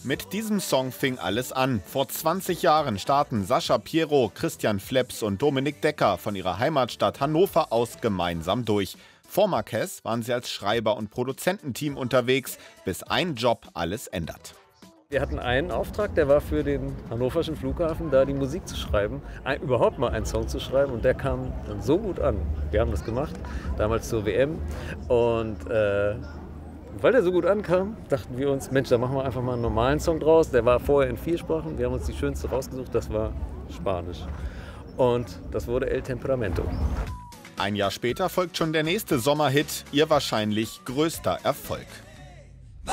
Mit diesem Song fing alles an. Vor 20 Jahren starten Sascha Pierow, Christian Fleps und Dominik Decker von ihrer Heimatstadt Hannover aus gemeinsam durch. Vor Marquez waren sie als Schreiber- und Produzententeam unterwegs, bis ein Job alles ändert. Wir hatten einen Auftrag, der war für den hannoverschen Flughafen, da die Musik zu schreiben, überhaupt mal einen Song zu schreiben, und der kam dann so gut an. Wir haben das gemacht, damals zur WM, und weil der so gut ankam, dachten wir uns, Mensch, da machen wir einfach mal einen normalen Song draus. Der war vorher in 4 Sprachen, wir haben uns die schönste rausgesucht, das war Spanisch. Und das wurde El Temperamento. Ein Jahr später folgt schon der nächste Sommerhit, ihr wahrscheinlich größter Erfolg.